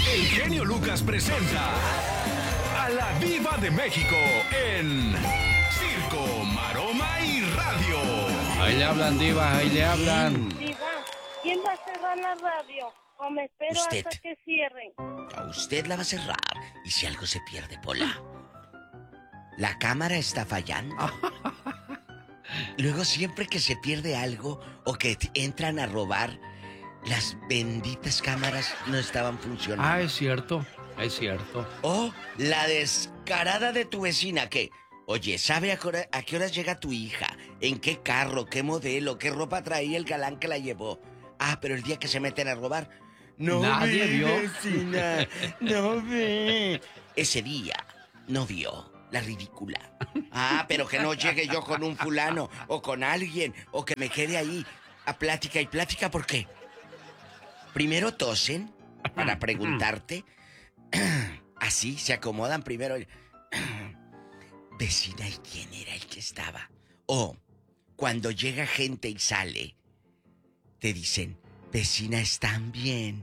El genio Lucas presenta a la Diva de México en Circo, Maroma y Radio. Ahí le hablan, Diva, ahí le hablan. Diva, ¿quién va a cerrar la radio? ¿O me espero Usted. hasta que cierren? A usted la va a cerrar. ¿Y si algo se pierde, Pola? La cámara está fallando. Luego siempre que se pierde algo o que entran a robar, las benditas cámaras no estaban funcionando. Ah, es cierto, es cierto. O la descarada de tu vecina que, oye, ¿sabe a qué horas llega tu hija? ¿En qué carro? ¿Qué modelo? ¿Qué ropa traía el galán que la llevó? Ah, pero el día que se meten a robar, no Nadie ve, vio. vecina, no ve. Ese día no vio la ridícula. Ah, pero que no llegue yo con un fulano o con alguien o que me quede ahí a plática y plática, ¿por qué? Primero tosen para preguntarte. Así se acomodan primero. Vecina, ¿y quién era el que estaba? O cuando llega gente y sale, te dicen, vecina, ¿están bien?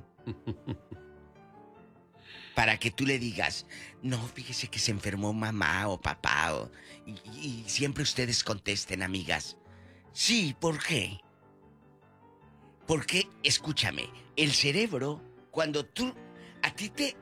Para que tú le digas, no, fíjese que se enfermó mamá o papá. Y siempre ustedes contesten, amigas. Sí, ¿por qué? Porque, escúchame, el cerebro, cuando a ti te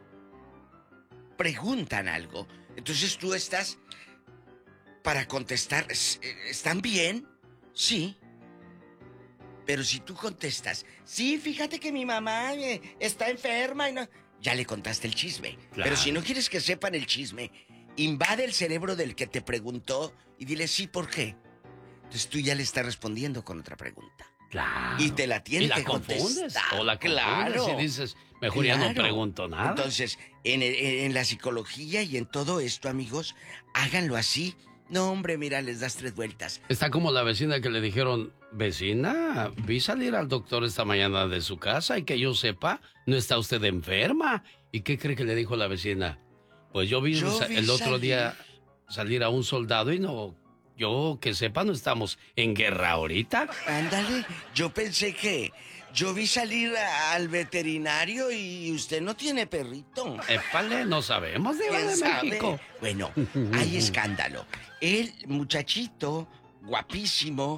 preguntan algo, entonces tú estás para contestar, ¿están bien? Sí. Pero si tú contestas, sí, fíjate que mi mamá está enferma y no... Ya le contaste el chisme. Claro. Pero si no quieres que sepan el chisme, invade el cerebro del que te preguntó y dile sí, ¿por qué? Entonces tú ya le estás respondiendo con otra pregunta. Claro. Y te la tiene que confundes, contestar. o la confundes y dices, mejor ya no pregunto nada. Entonces, en la psicología y en todo esto, amigos, háganlo así. No, hombre, mira, les das 3 vueltas. Está como la vecina que le dijeron, vecina, vi salir al doctor esta mañana de su casa y que yo sepa, no está usted enferma. ¿Y qué cree que le dijo la vecina? Pues yo vi el otro día salir a un soldado y no, yo que sepa, no estamos en guerra ahorita. Ándale, yo pensé que yo vi salir al veterinario y usted no tiene perrito. Épale, no sabemos, Diva ¿Quién de sabe? México. Bueno, hay escándalo. El muchachito, guapísimo,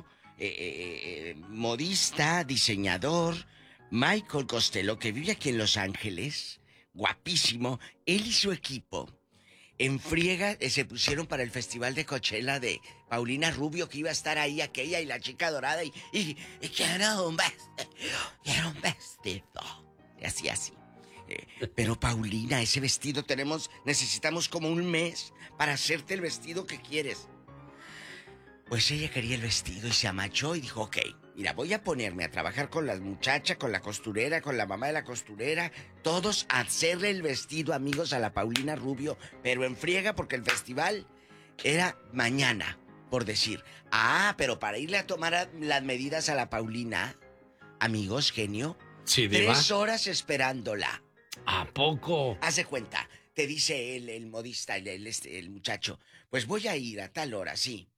modista, diseñador, Michael Costello, que vive aquí en Los Ángeles, guapísimo, él y su equipo, en friega, se pusieron para el festival de Coachella de Paulina Rubio, que iba a estar ahí aquella y la chica dorada, y quiero un vestido. Y así. Pero Paulina, ese vestido necesitamos como un mes para hacerte el vestido que quieres. Pues ella quería el vestido y se amachó y dijo, ok, mira, voy a ponerme a trabajar con las muchachas, con la costurera, con la mamá de la costurera, todos a hacerle el vestido, amigos, a la Paulina Rubio, pero en friega porque el festival era mañana, por decir. Ah, pero para irle a tomar las medidas a la Paulina, amigos, genio, Sí, Diva. 3 horas esperándola. ¿A poco? Haz de cuenta, te dice el modista, el muchacho, pues voy a ir a tal hora, sí.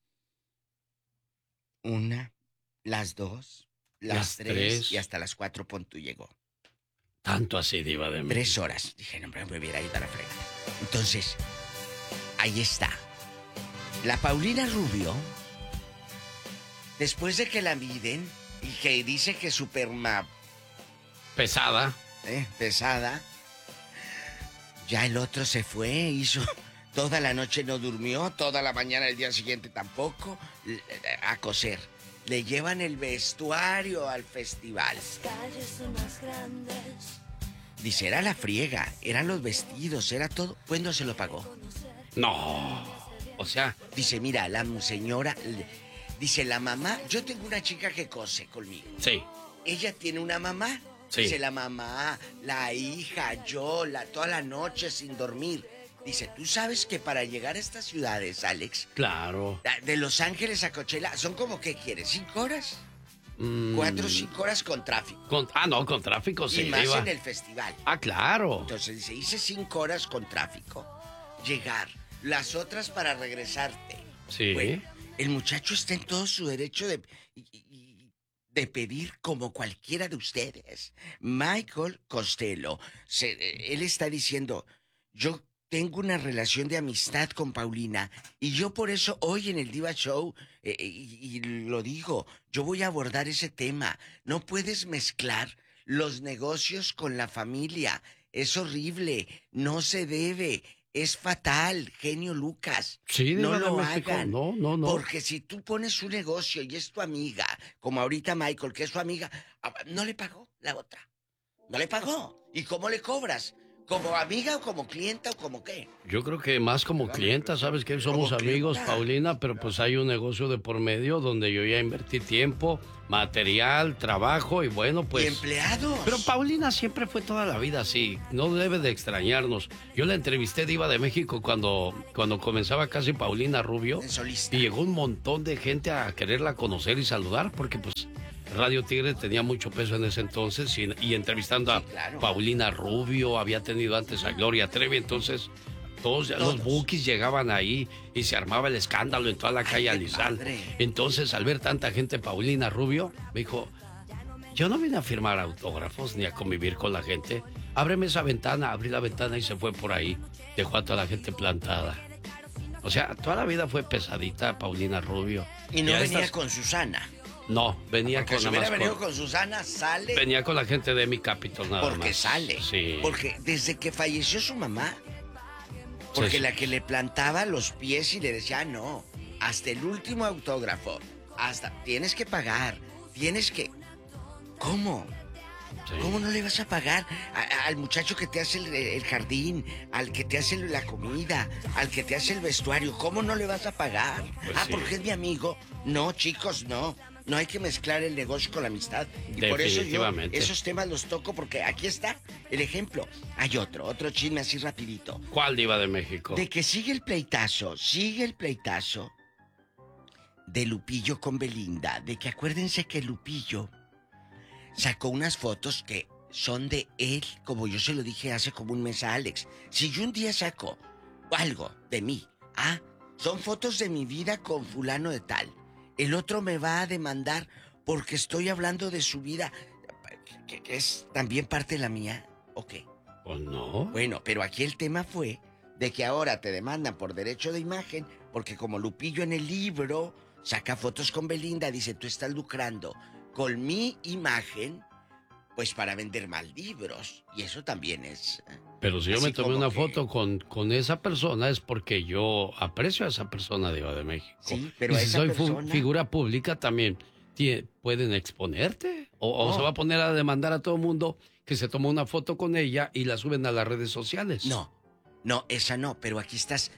1, las 2, las 3 y hasta las 4 punto llegó. Tanto así, Diva de México. 3 horas. Dije, no, me hubiera ido a la fregada. Entonces, ahí está. La Paulina Rubio, después de que la miden y que dice que super Pesada. pesada, ya el otro se fue, hizo... Toda la noche no durmió, toda la mañana del día siguiente tampoco, a coser. Le llevan el vestuario al festival. Las calles son más grandes. Dice, era la friega, eran los vestidos, era todo. Pues no se lo pagó. No. O sea, Dice, mira, la señora... Dice, la mamá... Yo tengo una chica que cose conmigo. sí. Ella tiene una mamá. Sí. Dice, la mamá, la hija, yo, toda la noche sin dormir. Dice, tú sabes que para llegar a estas ciudades, Alex, Claro. de Los Ángeles a Coachella, son como, ¿qué quieres? ¿5 horas? 4 o 5 horas con tráfico. Con tráfico, sí, Y más Diva. en el festival. Ah, claro. Entonces dice, hice 5 horas con tráfico. Llegar. Las otras para regresarte. Sí. Bueno, el muchacho está en todo su derecho de de pedir como cualquiera de ustedes. Michael Costello, él está diciendo, yo tengo una relación de amistad con Paulina y yo por eso hoy en el Diva Show, y lo digo, yo voy a abordar ese tema. No puedes mezclar los negocios con la familia. Es horrible, no se debe. Es fatal, genio Lucas. Sí, no Diva de lo México. hagan. No. Porque si tú pones un negocio y es tu amiga, como ahorita Michael, que es su amiga, no le pagó la otra. No le pagó. ¿Y cómo le cobras? ¿Como amiga o como clienta o como qué? Yo creo que más como clienta, ¿sabes qué? Somos amigos, clienta, Paulina, pero pues hay un negocio de por medio donde yo ya invertí tiempo, material, trabajo y bueno, pues... ¿Y empleados? Pero Paulina siempre fue toda la vida así, no debe de extrañarnos. Yo la entrevisté, Diva de México, cuando comenzaba casi Paulina Rubio. Y llegó un montón de gente a quererla conocer y saludar porque pues... Radio Tigre tenía mucho peso en ese entonces y entrevistando a Paulina Rubio, había tenido antes a Gloria Trevi, entonces todos los bookies llegaban ahí y se armaba el escándalo en toda la calle Alizal. Entonces, al ver tanta gente, Paulina Rubio me dijo, yo no vine a firmar autógrafos ni a convivir con la gente, ábreme esa ventana. Abrí la ventana y se fue por ahí, dejó a toda la gente plantada. O sea, toda la vida fue pesadita Paulina Rubio. Y no venía con Susana. No, venía porque con... si hubiera venido con Susana, sale... Venía con la gente de Mi Capitol nada porque más. Sale. Sí. Porque desde que falleció su mamá, porque sí, la que le plantaba los pies y le decía, no, hasta el último autógrafo, hasta tienes que pagar, tienes que... ¿Cómo? Sí. ¿Cómo no le vas a pagar al muchacho que te hace el jardín, al que te hace la comida, al que te hace el vestuario? ¿Cómo no le vas a pagar? Pues sí. Porque es mi amigo. No, chicos, no. No hay que mezclar el negocio con la amistad. Y por eso yo esos temas los toco porque aquí está el ejemplo. Hay otro chisme así rapidito. ¿Cuál, Diva de México? De que sigue el pleitazo de Lupillo con Belinda. De que acuérdense que Lupillo sacó unas fotos que son de él, como yo se lo dije hace como un mes a Alex. Si yo un día saco algo de mí, son fotos de mi vida con fulano de tal. El otro me va a demandar porque estoy hablando de su vida, que es también parte de la mía, ¿o qué? ¿O no? Bueno, pero aquí el tema fue de que ahora te demandan por derecho de imagen, porque como Lupillo en el libro saca fotos con Belinda, dice, tú estás lucrando con mi imagen, pues para vender más libros, y eso también es... Pero si yo me tomé una foto con esa persona es porque yo aprecio a esa persona, Diva de México. Sí, pero y si soy figura pública también pueden exponerte. O se va a poner a demandar a todo el mundo que se tomó una foto con ella y la suben a las redes sociales. No, esa no, pero aquí estás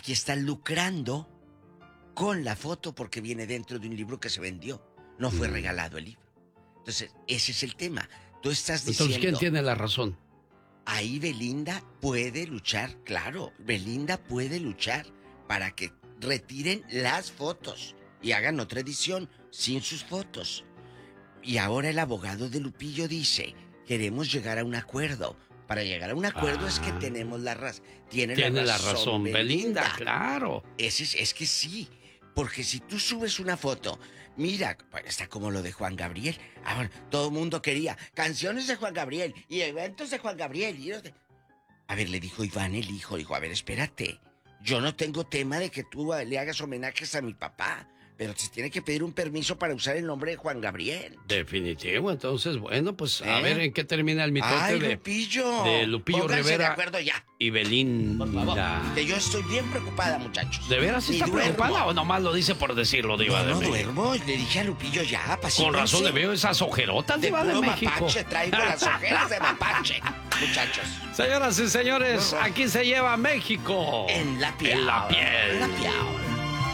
lucrando con la foto porque viene dentro de un libro que se vendió. No fue regalado el libro. Entonces, ese es el tema. Tú estás diciendo... Entonces, ¿quién tiene la razón? Ahí Belinda puede luchar, claro. Belinda puede luchar para que retiren las fotos y hagan otra edición sin sus fotos. Y ahora el abogado de Lupillo dice, queremos llegar a un acuerdo. Para llegar a un acuerdo es que tenemos la razón. Tiene la razón Belinda, claro. Es que sí, porque si tú subes una foto... Mira, está como lo de Juan Gabriel. Bueno, todo el mundo quería canciones de Juan Gabriel y eventos de Juan Gabriel. A ver, le dijo Iván, el hijo, dijo, a ver, espérate. Yo no tengo tema de que tú le hagas homenajes a mi papá, pero se tiene que pedir un permiso para usar el nombre de Juan Gabriel. Definitivo, entonces, bueno, pues a ver en qué termina el mitote de Lupillo Rivera de acuerdo ya. Y Belinda. Por favor, que yo estoy bien preocupada, muchachos. ¿De veras está preocupada o nomás lo dice por decirlo, Diva de México? No duermo, le dije a Lupillo ya, pacífico. Con razón le veo esas ojerotas, Diva de México. Mapache, traigo las ojeras de mapache, muchachos. Señoras y señores, aquí se lleva México. En la piel. En la piel. En la piel.